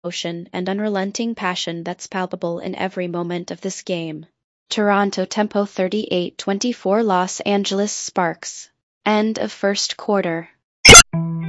emotion and unrelenting passion that's palpable in every moment of this game. Toronto Tempo 38-24 Los Angeles Sparks. End of first quarter.